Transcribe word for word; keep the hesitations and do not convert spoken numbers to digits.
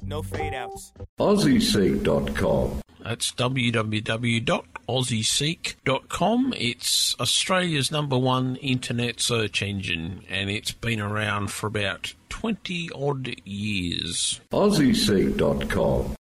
no fade outs. Aussie Seek dot com. That's w w w dot aussie seek dot com. It's Australia's number one internet search engine, and it's been around for about twenty odd years. Aussie Seek dot com.